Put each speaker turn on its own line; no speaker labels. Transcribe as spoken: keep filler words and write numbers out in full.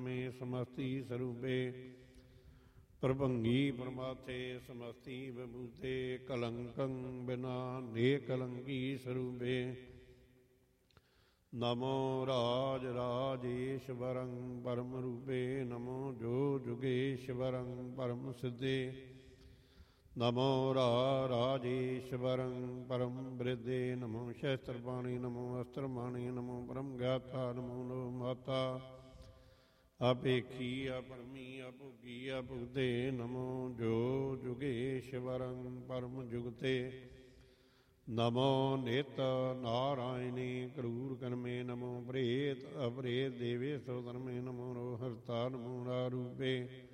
में समस्ती स्वरूपे प्रभंगी परमाथे समस्ती विभूते कलंकं बिना ने कलंकी स्वरूपे नमो राज राजेश्वरं परम रूपे नमो जो जुगेश्वरं परम सिद्धे नमो रा राजेश्वरं परम वृद्धे नमो शस्त्रपाणि नमो अस्त्रपाणि नमो परम ज्ञाता नमो नो माता अपेक्षी अपरमी अभुगी अभुगते नमो जो जुगेश्वरं परम जुगते नमो नित नारायणी क्रूर कर्मे नमो प्रेत अपरेत देवे सौधर्मे नमो हर्ता नमो रूपे